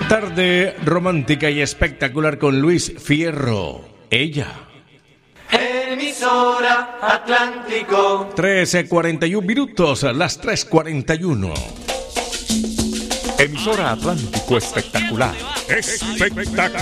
Tarde romántica y espectacular con Luis Fierro. Ella. Emisora Atlántico. 13:41 minutos, las 3:41. Emisora Atlántico espectacular. Espectacular.